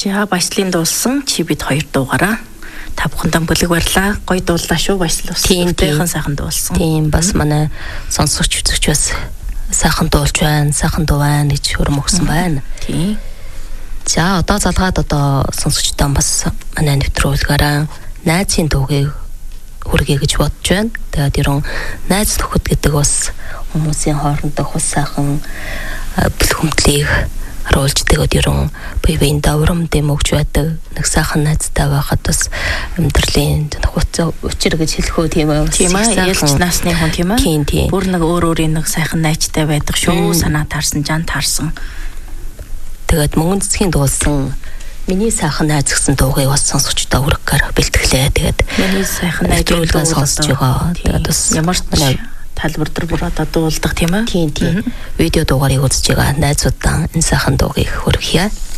За баяслын дуулсан чи бид 2 дуугаараа та бүхэндээ бүлэг барьлаа. Гоё дууллаа шүү баясл ус. Тэйхэн сайхан дуулсан. Тийм бас манай сонсогч үзэгч бас сайхан дуулж байна, сайхан дуу байна гэж хөрөм өгсөн байна. Тийм. За одоо залгаад одоо сонсогчтой бас манай нэвтрүүлгаараа найзын дуугийг хүргэе гэж бодож байна. Тэгээд ерөн найз нөхөд гэдэг бас хүмүүсийн хоорондох бас сайхан бүлгэмтлийг харуулж тэгээд ерөн бие-биеийн даврам дэмөгж байдаг нэг сайхан найзтай байхад бас амьдралын нөхөцөө учир гэж хэлэхөө тийм ээ. Тийм ээ. Ялч насны хүн тийм ээ. Тийм. Бүр нэг өөрийн нэг сайхан найзтай байдаг шүү. Санаа таарсан, жан таарсан. Тэгээд мөнгөн цэцгийн дуулсан миний сайхан найз гэсэн дуугийг бас сонсогчдоо хүргэхээр бэлтгэлээ. Тэгээд миний сайхан найз дуулсан сонсож байгаа. Тэгээд бас ямар ч талбар дээр бүр одоо дуулдаг тийм ээ. Тийм. Видео дуугарыг үзэж байгаа найзуудаа энэ сайхан дуугийг хүргье.